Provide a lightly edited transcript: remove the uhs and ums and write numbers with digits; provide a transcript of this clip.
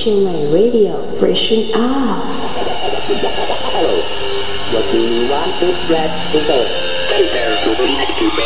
Chiang Mai Radio, freshen up. Hello. What do you want to spread to go? Prepare to be active.